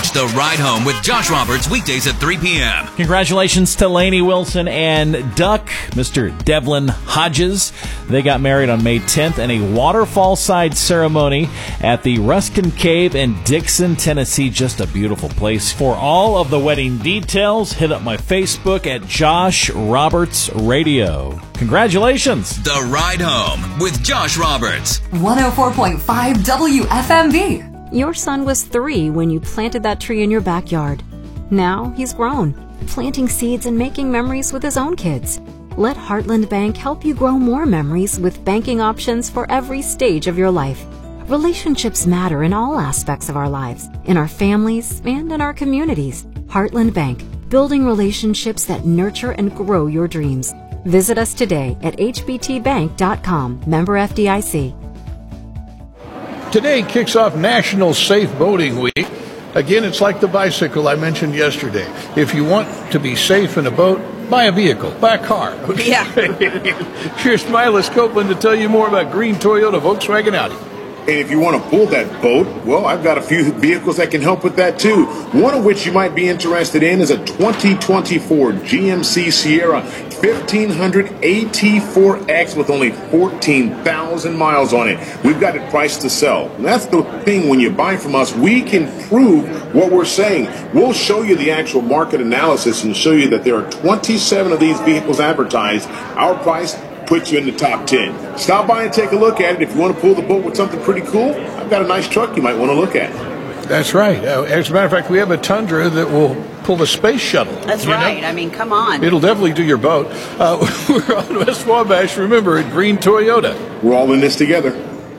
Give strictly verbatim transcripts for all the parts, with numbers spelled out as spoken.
Watch The Ride Home with Josh Roberts weekdays at three p.m. Congratulations to Lainey Wilson and Duck, Mister Devlin Hodges. They got married on May tenth in a waterfall-side ceremony at the Ruskin Cave in Dixon, Tennessee. Just a beautiful place. For all of the wedding details, hit up my Facebook at Josh Roberts Radio. Congratulations. The Ride Home with Josh Roberts. one oh four point five W F M V. Your son was three when you planted that tree in your backyard. Now he's grown, planting seeds and making memories with his own kids. Let Heartland Bank help you grow more memories with banking options for every stage of your life. Relationships matter in all aspects of our lives, in our families, and in our communities. Heartland Bank, building relationships that nurture and grow your dreams. Visit us today at h b t bank dot com. Member F D I C. Today kicks off National Safe Boating Week. Again, it's like the bicycle I mentioned yesterday. If you want to be safe in a boat, buy a vehicle, buy a car. Okay? Yeah. Here's Milas Copeland to tell you more about green Toyota, Volkswagen, Audi. And if you want to pull that boat, well, I've got a few vehicles that can help with that too. One of which you might be interested in is a twenty twenty-four G M C Sierra fifteen hundred A T four X with only fourteen thousand miles on it. We've got it priced to sell. And that's the thing, when you buy from us, we can prove what we're saying. We'll show you the actual market analysis and show you that there are twenty-seven of these vehicles advertised. Our price puts you in the top ten. Stop by and take a look at it. If you want to pull the boat with something pretty cool, I've got a nice truck you might want to look at. That's right. Uh, as a matter of fact, we have a Tundra that will pull the space shuttle. That's right. Know? I mean, come on. It'll definitely do your boat. Uh, we're on West Wabash, remember, at Green Toyota. We're all in this together.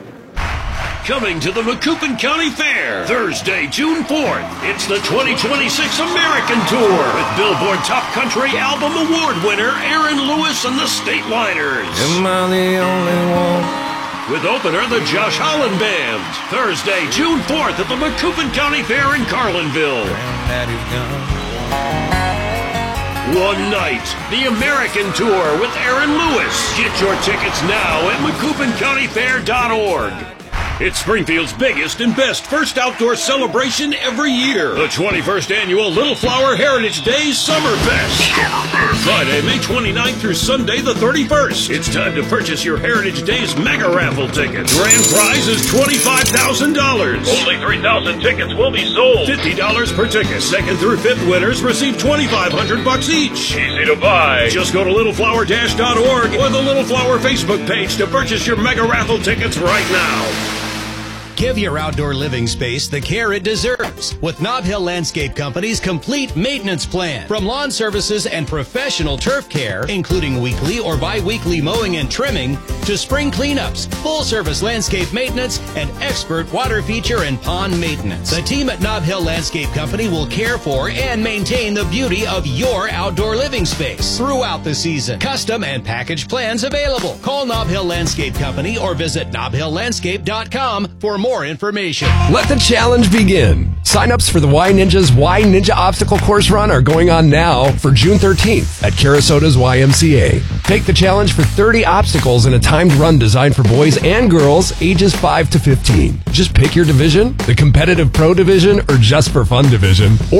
Coming to the Macoupin County Fair, Thursday, June fourth. It's the twenty twenty-six American Tour with Billboard Top Country Album Award winner Aaron Lewis and the State Liners. Am I the only one? With opener, the Josh Holland Band. Thursday, June fourth at the Macoupin County Fair in Carlinville. One night, the American Tour with Aaron Lewis. Get your tickets now at macoupin county fair dot org. It's Springfield's biggest and best first outdoor celebration every year. The twenty-first Annual Little Flower Heritage Days Summerfest. Friday, May twenty-ninth through Sunday, the thirty-first. It's time to purchase your Heritage Days mega raffle tickets. Grand prize is twenty-five thousand dollars. Only three thousand tickets will be sold. fifty dollars per ticket. Second through fifth winners receive twenty-five hundred bucks each. Easy to buy. Just go to little flower dash dot org or the Little Flower Facebook page to purchase your mega raffle tickets right now. Give your outdoor living space the care it deserves with Nob Hill Landscape Company's complete maintenance plan. From lawn services and professional turf care, including weekly or bi-weekly mowing and trimming, to spring cleanups, full-service landscape maintenance, and expert water feature and pond maintenance. The team at Nob Hill Landscape Company will care for and maintain the beauty of your outdoor living space throughout the season. Custom and package plans available. Call Nob Hill Landscape Company or visit nob hill landscape dot com for more More information. Let the challenge begin. Sign-ups for the Y Ninjas Y Ninja Obstacle Course Run are going on now for June thirteenth at Carasota's Y M C A. Take the challenge for thirty obstacles in a timed run designed for boys and girls ages five to fifteen. Just pick your division, the competitive pro division, or just for fun division. Or